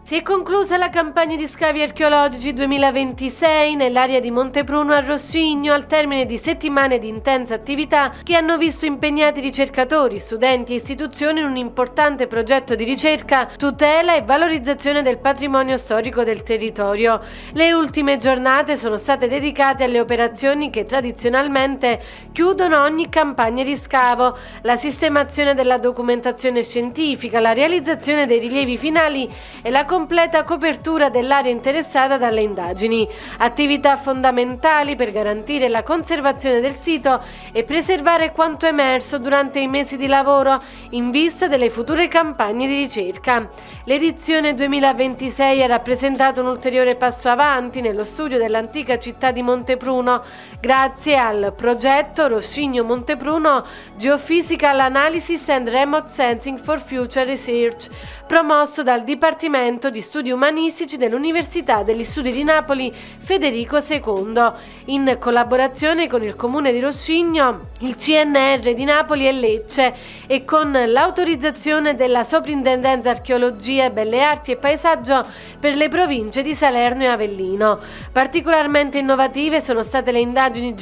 Si è conclusa la campagna di scavi archeologici 2026 nell'area di Montepruno a Roscigno al termine di settimane di intensa attività che hanno visto impegnati ricercatori, studenti e istituzioni in un importante progetto di ricerca, tutela e valorizzazione del patrimonio storico del territorio. Le ultime giornate sono state dedicate alle operazioni che tradizionalmente chiudono ogni campagna di scavo, la sistemazione della documentazione scientifica, la realizzazione dei rilievi finali e la completa copertura dell'area interessata dalle indagini, attività fondamentali per garantire la conservazione del sito e preservare quanto emerso durante i mesi di lavoro in vista delle future campagne di ricerca. L'edizione 2026 ha rappresentato un ulteriore passo avanti nello studio dell'antica città di Montepruno, grazie al progetto Roscigno Montepruno Geophysical Analysis and Remote Sensing for Future Research, promosso dal Dipartimento di Studi Umanistici dell'Università degli Studi di Napoli Federico II, in collaborazione con il Comune di Roscigno, il CNR di Napoli e Lecce e con l'autorizzazione della Soprintendenza Archeologia, Belle Arti e Paesaggio per le province di Salerno e Avellino. Particolarmente innovative sono state le indagini